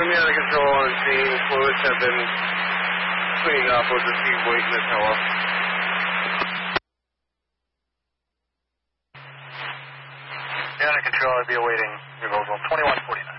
Indiana Control on scene. Fluids have been cleaned up. We'll just keep waiting to tell us. Indiana Control, I'll be awaiting removal. 2149.